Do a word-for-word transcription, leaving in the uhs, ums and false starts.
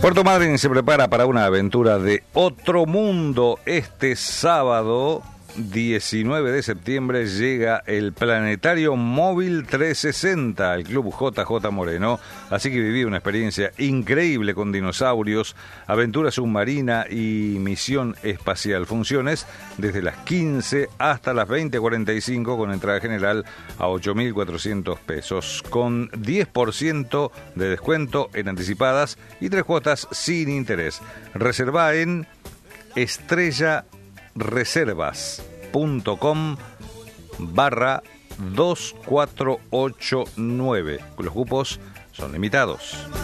Puerto Madryn se prepara para una aventura de otro mundo. Este sábado diecinueve de septiembre llega el Planetario Móvil trescientos sesenta al Club J J Moreno, así que viví una experiencia increíble con dinosaurios, aventura submarina y misión espacial. Funciones desde las quince hasta las veinte cuarenta y cinco con entrada general a ocho mil cuatrocientos pesos, con diez por ciento de descuento en anticipadas y tres cuotas sin interés. Reserva en Estrella reservas.com barra dos cuatro ocho nueve. Los cupos son limitados.